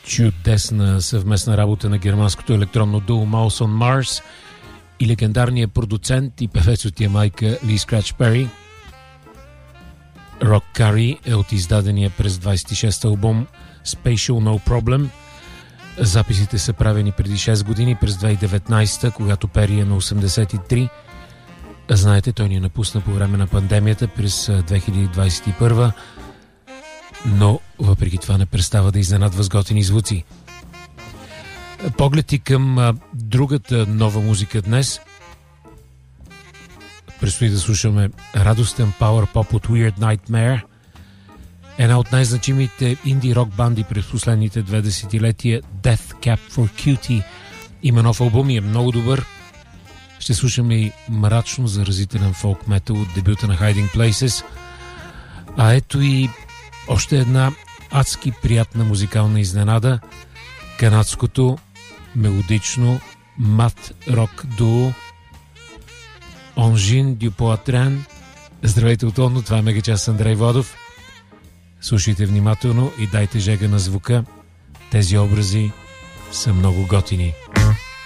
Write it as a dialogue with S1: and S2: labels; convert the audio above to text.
S1: Чудесна съвместна работа на германското електронно дуо Mouse on Mars и легендарния продуцент и певец от Ямайка Ли Скрач Пери. Rock Curry е от издадения през 26-та албум Spatial No Problem. Записите са правени преди 6 години, през 2019, когато Пери е на 83. Знаете, той ни напусна по време на пандемията през 2021, но въпреки това не престава да изненадва с готини звуци. Поглед и към другата нова музика днес. Предстои да слушаме радостен power pop от Weird Nightmare, една от най-значимите инди-рок банди през последните 2 десетилетия, Death Cab for Cutie. Има нов албум и е много добър. Ще слушаме и мрачно заразителен фолк метал от дебюта на Hiding Places. А ето и още една адски приятна музикална изненада. Канадското мелодично мат рок дуо Engine du Poitrain. Здравейте от Лондон, това е Мегачас с Андрей Водов. Слушайте внимателно и дайте жега на звука. Тези образи са много готини.